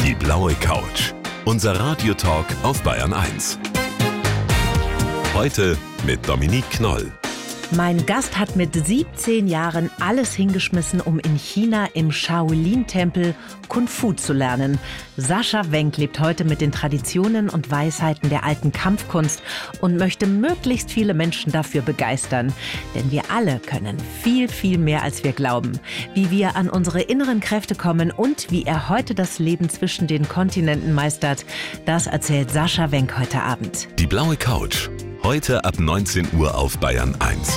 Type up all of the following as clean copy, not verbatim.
Die blaue Couch. Unser Radiotalk auf Bayern 1. Heute mit Dominique Knoll. Mein Gast hat mit 17 Jahren alles hingeschmissen, um in China im Shaolin-Tempel Kung Fu zu lernen. Sascha Wenk lebt heute mit den Traditionen und Weisheiten der alten Kampfkunst und möchte möglichst viele Menschen dafür begeistern. Denn wir alle können viel, viel mehr, als wir glauben. Wie wir an unsere inneren Kräfte kommen und wie er heute das Leben zwischen den Kontinenten meistert, das erzählt Sascha Wenk heute Abend. Die blaue Couch. Heute ab 19 Uhr auf Bayern 1.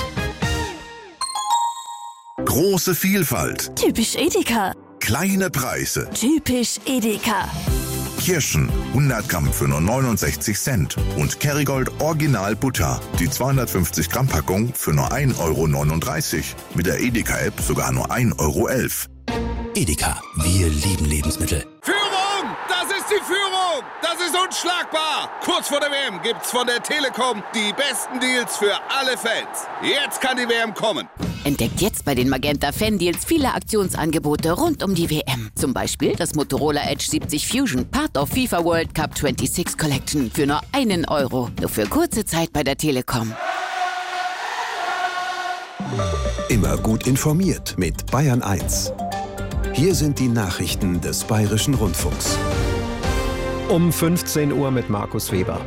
Große Vielfalt. Typisch Edeka. Kleine Preise. Typisch Edeka. Kirschen, 100 Gramm für nur 69 Cent. Und Kerrygold Original Butter, die 250 Gramm Packung für nur 1,39 €. Mit der Edeka-App sogar nur 1,11 €. Edeka, wir lieben Lebensmittel. Führung! Das ist die Führung! Das ist unschlagbar! Kurz vor der WM gibt's von der Telekom die besten Deals für alle Fans. Jetzt kann die WM kommen. Entdeckt jetzt bei den Magenta Fan-Deals viele Aktionsangebote rund um die WM. Zum Beispiel das Motorola Edge 70 Fusion, Part of FIFA World Cup 26 Collection für nur 1 €. Nur für kurze Zeit bei der Telekom. Immer gut informiert mit Bayern 1. Hier sind die Nachrichten des Bayerischen Rundfunks. Um 15 Uhr mit Markus Weber.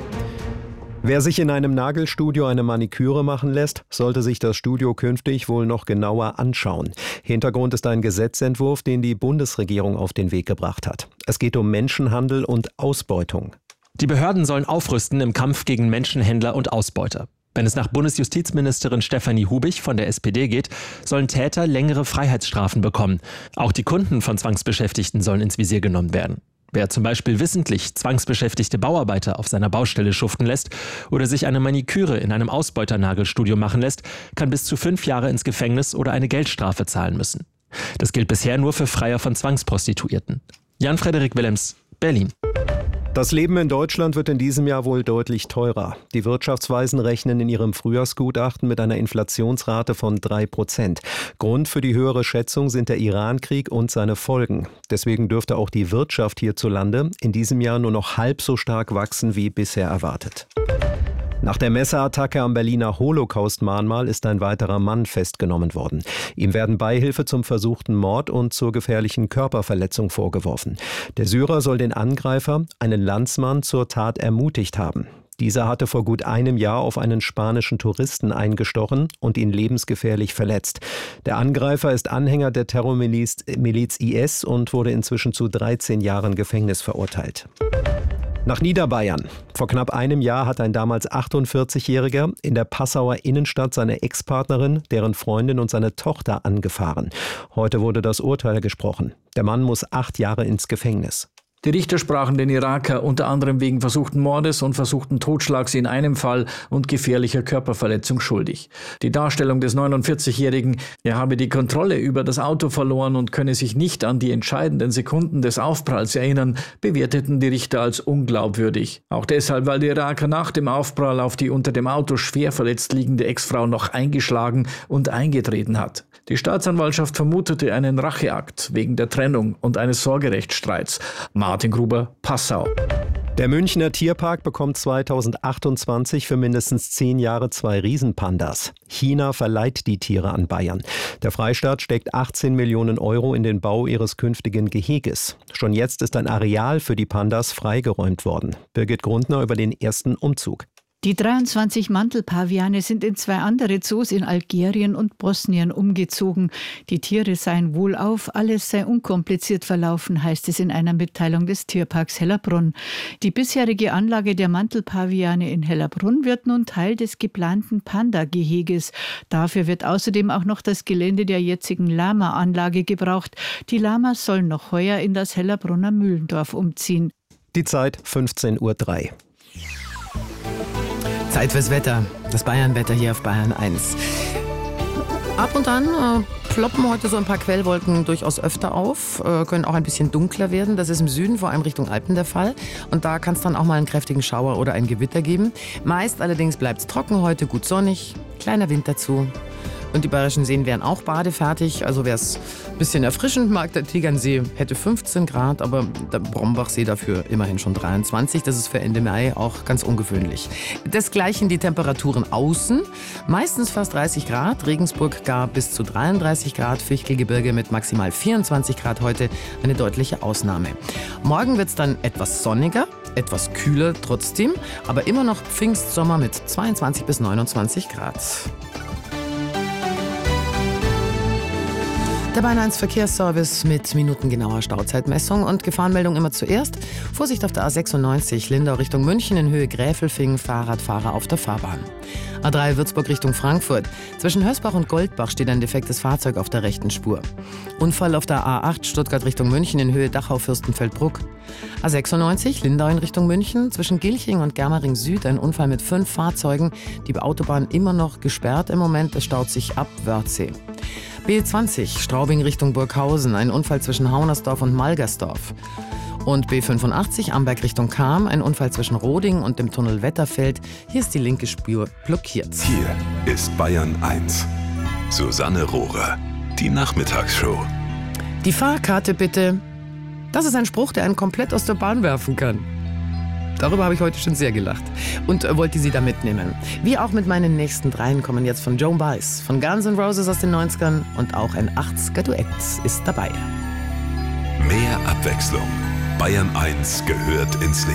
Wer sich in einem Nagelstudio eine Maniküre machen lässt, sollte sich das Studio künftig wohl noch genauer anschauen. Hintergrund ist ein Gesetzentwurf, den die Bundesregierung auf den Weg gebracht hat. Es geht um Menschenhandel und Ausbeutung. Die Behörden sollen aufrüsten im Kampf gegen Menschenhändler und Ausbeuter. Wenn es nach Bundesjustizministerin Stefanie Hubich von der SPD geht, sollen Täter längere Freiheitsstrafen bekommen. Auch die Kunden von Zwangsbeschäftigten sollen ins Visier genommen werden. Wer zum Beispiel wissentlich zwangsbeschäftigte Bauarbeiter auf seiner Baustelle schuften lässt oder sich eine Maniküre in einem Ausbeuternagelstudio machen lässt, kann bis zu 5 Jahre ins Gefängnis oder eine Geldstrafe zahlen müssen. Das gilt bisher nur für Freier von Zwangsprostituierten. Jan-Frederik Willems, Berlin. Das Leben in Deutschland wird in diesem Jahr wohl deutlich teurer. Die Wirtschaftsweisen rechnen in ihrem Frühjahrsgutachten mit einer Inflationsrate von 3%. Grund für die höhere Schätzung sind der Irankrieg und seine Folgen. Deswegen dürfte auch die Wirtschaft hierzulande in diesem Jahr nur noch halb so stark wachsen wie bisher erwartet. Nach der Messerattacke am Berliner Holocaust-Mahnmal ist ein weiterer Mann festgenommen worden. Ihm werden Beihilfe zum versuchten Mord und zur gefährlichen Körperverletzung vorgeworfen. Der Syrer soll den Angreifer, einen Landsmann, zur Tat ermutigt haben. Dieser hatte vor gut einem Jahr auf einen spanischen Touristen eingestochen und ihn lebensgefährlich verletzt. Der Angreifer ist Anhänger der Terrormiliz IS und wurde inzwischen zu 13 Jahren Gefängnis verurteilt. Nach Niederbayern. Vor knapp einem Jahr hat ein damals 48-Jähriger in der Passauer Innenstadt seine Ex-Partnerin, deren Freundin und seine Tochter angefahren. Heute wurde das Urteil gesprochen. Der Mann muss 8 Jahre ins Gefängnis. Die Richter sprachen den Iraker unter anderem wegen versuchten Mordes und versuchten Totschlags in einem Fall und gefährlicher Körperverletzung schuldig. Die Darstellung des 49-Jährigen, er habe die Kontrolle über das Auto verloren und könne sich nicht an die entscheidenden Sekunden des Aufpralls erinnern, bewerteten die Richter als unglaubwürdig. Auch deshalb, weil der Iraker nach dem Aufprall auf die unter dem Auto schwer verletzt liegende Ex-Frau noch eingeschlagen und eingetreten hat. Die Staatsanwaltschaft vermutete einen Racheakt wegen der Trennung und eines Sorgerechtsstreits. Martin Gruber, Passau. Der Münchner Tierpark bekommt 2028 für mindestens 10 Jahre 2 Riesenpandas. China verleiht die Tiere an Bayern. Der Freistaat steckt 18 Millionen € in den Bau ihres künftigen Geheges. Schon jetzt ist ein Areal für die Pandas freigeräumt worden. Birgit Grundner über den ersten Umzug. Die 23 Mantelpaviane sind in 2 andere Zoos in Algerien und Bosnien umgezogen. Die Tiere seien wohlauf, alles sei unkompliziert verlaufen, heißt es in einer Mitteilung des Tierparks Hellerbrunn. Die bisherige Anlage der Mantelpaviane in Hellerbrunn wird nun Teil des geplanten Panda-Geheges. Dafür wird außerdem auch noch das Gelände der jetzigen Lama-Anlage gebraucht. Die Lamas sollen noch heuer in das Hellerbrunner Mühlendorf umziehen. Die Zeit 15:03 Uhr. Zeit fürs Wetter. Das Bayern-Wetter hier auf Bayern 1. Ab und an ploppen heute so ein paar Quellwolken durchaus öfter auf, können auch ein bisschen dunkler werden. Das ist im Süden, vor allem Richtung Alpen der Fall. Und da kann es dann auch mal einen kräftigen Schauer oder ein Gewitter geben. Meist allerdings bleibt es trocken heute, gut sonnig, kleiner Wind dazu. Und die bayerischen Seen wären auch badefertig. Also wer es ein bisschen erfrischend mag, der Tegernsee hätte 15 Grad, aber der Brombachsee dafür immerhin schon 23. Das ist für Ende Mai auch ganz ungewöhnlich. Desgleichen die Temperaturen außen. Meistens fast 30 Grad. Regensburg gar bis zu 33 Grad. Fichtelgebirge mit maximal 24 Grad heute eine deutliche Ausnahme. Morgen wird es dann etwas sonniger, etwas kühler trotzdem, aber immer noch Pfingstsommer mit 22 bis 29 Grad. Der Bayern 1 Verkehrsservice mit minutengenauer Stauzeitmessung und Gefahrenmeldung immer zuerst. Vorsicht auf der A96 Lindau Richtung München in Höhe Gräfelfing, Fahrradfahrer auf der Fahrbahn. A3 Würzburg Richtung Frankfurt. Zwischen Hösbach und Goldbach steht ein defektes Fahrzeug auf der rechten Spur. Unfall auf der A8 Stuttgart Richtung München in Höhe Dachau-Fürstenfeldbruck. A96 Lindau in Richtung München. Zwischen Gilching und Germering Süd ein Unfall mit 5 Fahrzeugen. Die Autobahn immer noch gesperrt im Moment. Es staut sich ab Wörthsee. B20 Straubing Richtung Burghausen, ein Unfall zwischen Haunersdorf und Malgersdorf. Und B85 Amberg Richtung Cham, ein Unfall zwischen Roding und dem Tunnel Wetterfeld. Hier ist die linke Spur blockiert. Hier ist Bayern 1. Susanne Rohrer, die Nachmittagsshow. Die Fahrkarte bitte. Das ist ein Spruch, der einen komplett aus der Bahn werfen kann. Darüber habe ich heute schon sehr gelacht und wollte Sie da mitnehmen. Wie auch mit meinen nächsten dreien kommen jetzt von Joan Baez, von Guns N' Roses aus den 90ern und auch ein 80er-Duett ist dabei. Mehr Abwechslung. Bayern 1 gehört ins Leben.